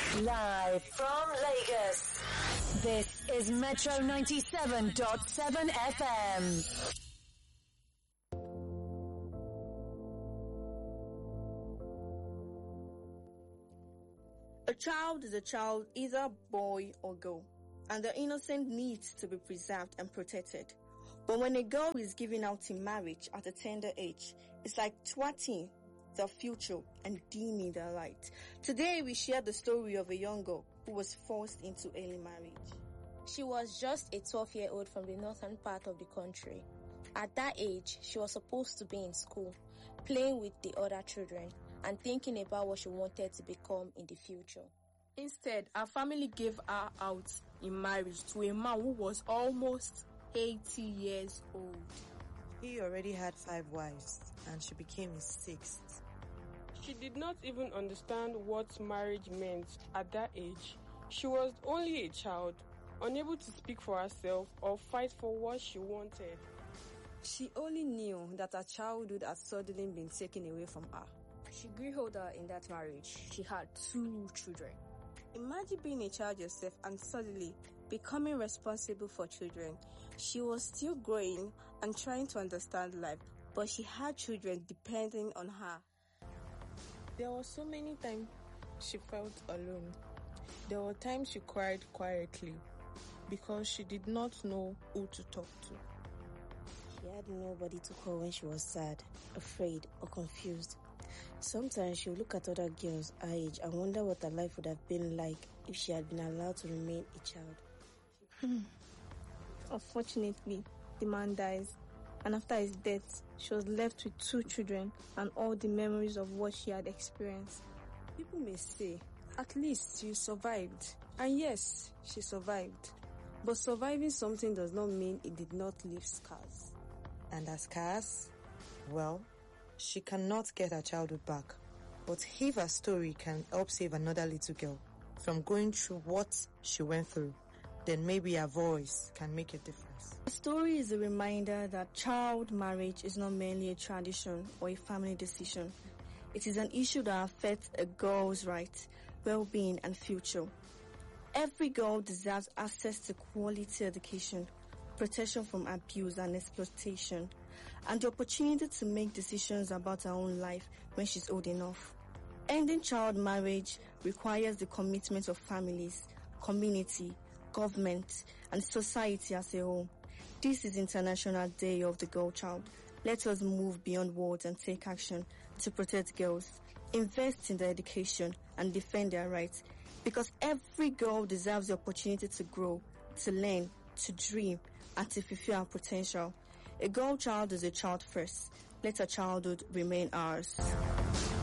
Live from Lagos, this is Metro 97.7 FM. A child is a child, either boy or girl, and the innocent needs to be preserved and protected. But when a girl is given out in marriage at a tender age, it's like thwarting their future and dimming their light. Today we share the story of a young girl who was forced into early marriage. She was just a 12-year-old from the northern part of the country. At that age, she was supposed to be in school, playing with the other children, and thinking about what she wanted to become in the future. Instead, her family gave her out in marriage to a man who was almost 80 years old. He already had 5 wives, and she became his 6th. She did not even understand what marriage meant at that age. She was only a child, unable to speak for herself or fight for what she wanted. She only knew that her childhood had suddenly been taken away from her. She grew older in that marriage. She had 2 children. Imagine being a child yourself and suddenly becoming responsible for children. She was still growing and trying to understand life, but she had children depending on her. There were so many times she felt alone. There were times she cried quietly because she did not know who to talk to. She had nobody to call when she was sad, afraid, or confused. Sometimes she would look at other girls her age and wonder what her life would have been like if she had been allowed to remain a child. Unfortunately, the man dies, and after his death, she was left with 2 children and all the memories of what she had experienced. People may say, at least you survived. And yes, she survived. But surviving something does not mean it did not leave scars. And her scars? Well, she cannot get her childhood back. But if her story can help save another little girl from going through what she went through, then maybe her voice can make a difference. The story is a reminder that child marriage is not merely a tradition or a family decision. It is an issue that affects a girl's rights, well-being and future. Every girl deserves access to quality education, protection from abuse and exploitation, and the opportunity to make decisions about her own life when she's old enough. Ending child marriage requires the commitment of families, community, government, and society as a whole. This is International Day of the Girl Child. Let us move beyond words and take action to protect girls, invest in their education, and defend their rights. Because every girl deserves the opportunity to grow, to learn, to dream, and to fulfill her potential. A girl child is a child first. Let her childhood remain ours.